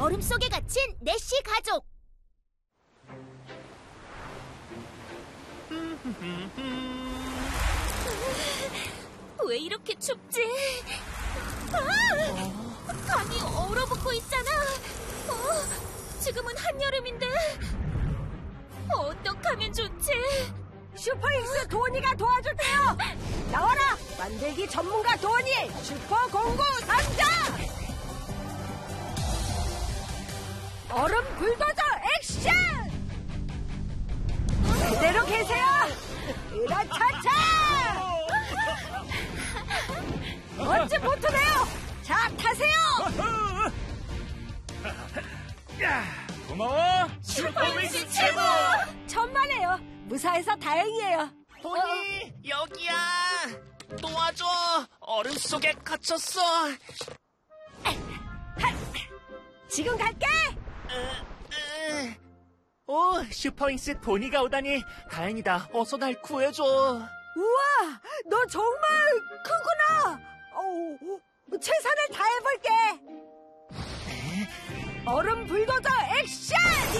얼음 속에 갇힌 내시 가족. 왜 이렇게 춥지? 강이 얼어붙고 있잖아. 지금은 한여름인데 어떡하면 좋지? 슈퍼익스 도니가 도와줄게요. 나와라, 만들기 전문가 도니 슈퍼 공구 상자. 얼음 불도저 액션. 그대로 계세요. 으라차차. 멋진 보트네요. 자, 타세요. 고마워. 슈퍼윙스 최고! 천만에요. 무사해서 다행이에요. 도니, 여기야. 도와줘. 얼음 속에 갇혔어. 지금 갈게. 오, 슈퍼윙스 도니가 오다니 다행이다. 어서 날 구해줘. 우와, 너 정말 크구나. 최선을 다해볼게. 얼음 불도저 액션!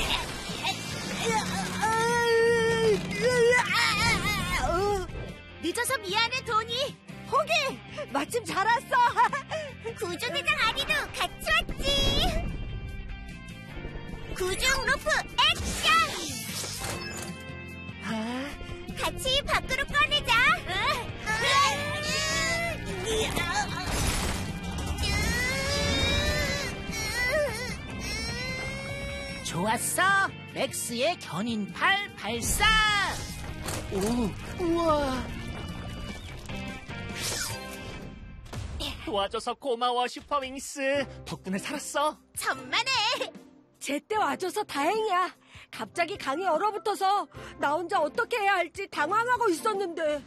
늦어서 미안해, 도니. 호기, 마침 잘 왔어. 구조대장 아리도 같이 왔지. 구조용 로프 액션! 같이 밖으로 꺼내자. 좋았어. 맥스의 견인팔 발사. 오, 우와. 도와줘서 고마워, 슈퍼윙스. 덕분에 살았어. 천만에. 제때 와줘서 다행이야. 갑자기 강이 얼어붙어서 나 혼자 어떻게 해야 할지 당황하고 있었는데.